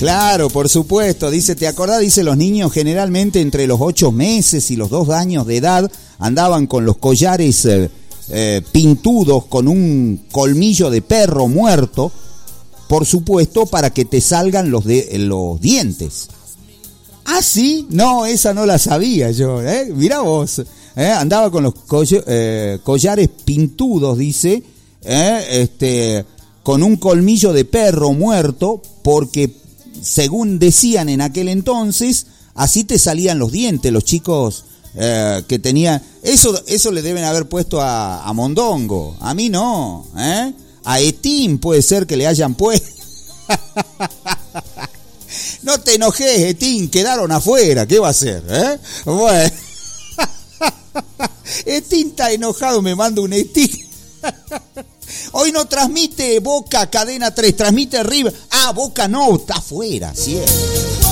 Claro, por supuesto. Dice, ¿te acordás? Dice, los niños generalmente entre los 8 meses y los 2 años de edad andaban con los collares pintudos con un colmillo de perro muerto, por supuesto, para que te salgan los dientes. ¿Ah, sí? No, esa no la sabía yo, Mirá vos. Andaba con los collares pintudos, dice, con un colmillo de perro muerto, porque según decían en aquel entonces, así te salían los dientes. Los chicos que tenían... Eso le deben haber puesto a Mondongo. A mí no, A Etín puede ser que le hayan puesto. No te enojes, Etín, quedaron afuera. ¿Qué va a hacer, Bueno. Etín está enojado, me manda un Etín. Hoy no transmite Boca, Cadena 3, transmite River. Ah, Boca no, está afuera, cierto.